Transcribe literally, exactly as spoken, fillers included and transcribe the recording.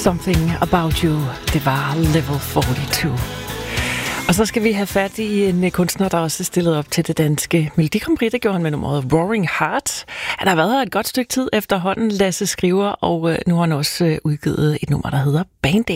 Something About You. Det var Level fireogfyrre. Og så skal vi have fat i en kunstner, der også er stillet op til det danske Melodi Grand Prix. Det gjorde han med nummeret Roaring Heart. Han har været her et godt stykke tid efterhånden, Lasse Skriver, og nu har han også udgivet et nummer, der hedder Band-Aid.